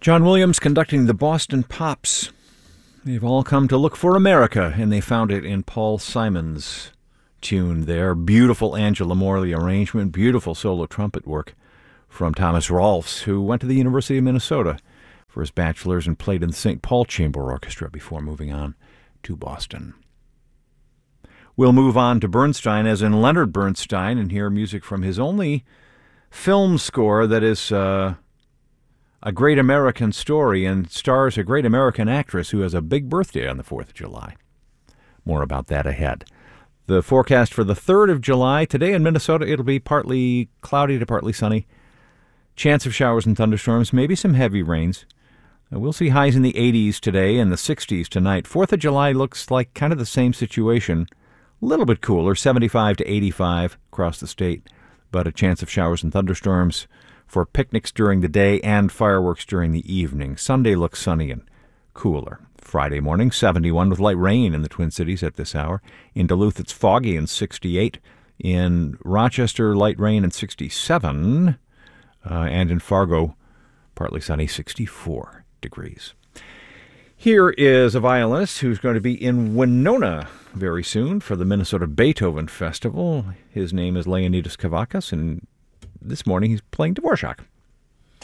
John Williams conducting the Boston Pops. They've all come to look for America, and they found it in Paul Simon's tune there. Beautiful Angela Morley arrangement, beautiful solo trumpet work from Thomas Rolfs, who went to the University of Minnesota for his bachelor's and played in the St. Paul Chamber Orchestra before moving on to Boston. We'll move on to Bernstein, as in Leonard Bernstein, and hear music from his only film score that is a great American story and stars a great American actress who has a big birthday on the 4th of July. More about that ahead. The forecast for the 3rd of July, today in Minnesota, it'll be partly cloudy to partly sunny. Chance of showers and thunderstorms, maybe some heavy rains. We'll see highs in the 80s today and the 60s tonight. 4th of July looks like kind of the same situation. A little bit cooler, 75 to 85 across the state, but a chance of showers and thunderstorms for picnics during the day and fireworks during the evening. Sunday looks sunny and cooler. Friday morning, 71 with light rain in the Twin Cities at this hour. In Duluth, it's foggy and 68. In Rochester, light rain and 67. And in Fargo, partly sunny, 64 degrees. Here is a violinist who's going to be in Winona very soon for the Minnesota Beethoven Festival. His name is Leonidas Kavakas, and this morning he's playing Dvorak.